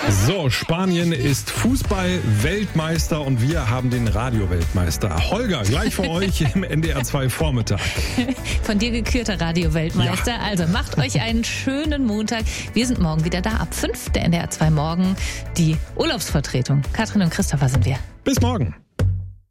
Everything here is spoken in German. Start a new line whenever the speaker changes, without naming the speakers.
So, Spanien ist Fußball-Weltmeister und wir haben den Radio-Weltmeister. Holger, gleich für euch im NDR 2 Vormittag.
Von dir gekürter Radio-Weltmeister. Ja. Also macht euch einen schönen Montag. Wir sind morgen wieder da ab 5, der NDR 2 Morgen. Die Urlaubsvertretung. Katrin und Christopher sind wir.
Bis morgen.